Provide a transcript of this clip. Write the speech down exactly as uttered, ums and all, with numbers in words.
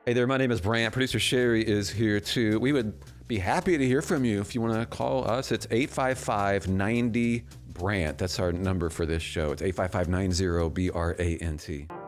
Hey there, my name is Brant. Producer Sherry is here too. We would be happy to hear from you if you want to call us. It's eight five five, nine zero, B R A N T. That's our number for this show. It's eight five five, nine zero, B R A N T.